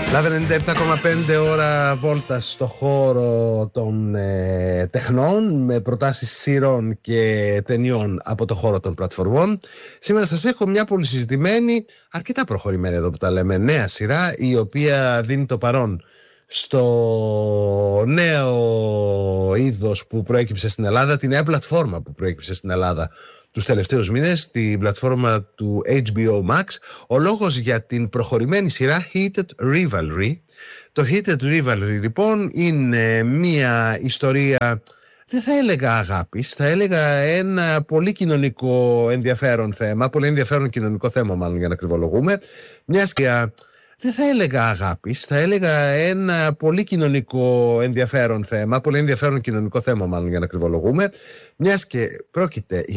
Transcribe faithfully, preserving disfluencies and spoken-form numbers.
Λάβε ενενήντα επτά κόμμα πέντε ώρα βόλτα στο χώρο των ε, τεχνών με προτάσεις σειρών και ταινιών από το χώρο των πλατφορμών. Σήμερα σας έχω μια πολύ συζητημένη, αρκετά προχωρημένη εδώ που τα λέμε, νέα σειρά, η οποία δίνει το παρόν στο νέο είδος που προέκυψε στην Ελλάδα, τη νέα πλατφόρμα που προέκυψε στην Ελλάδα τους τελευταίους μήνες, την πλατφόρμα του έιτς μπι ο Max. Ο λόγος για την προχωρημένη σειρά Heated Rivalry. Το Heated Rivalry λοιπόν είναι μια ιστορία, δεν θα έλεγα αγάπης, θα έλεγα ένα πολύ κοινωνικό ενδιαφέρον θέμα, πολύ ενδιαφέρον κοινωνικό θέμα μάλλον για να κρυβολογούμε, μια σκιά. Δεν θα έλεγα αγάπης, θα έλεγα ένα πολύ κοινωνικό ενδιαφέρον θέμα, πολύ ενδιαφέρον κοινωνικό θέμα μάλλον για να κρυβολογούμε, μιας και πρόκειται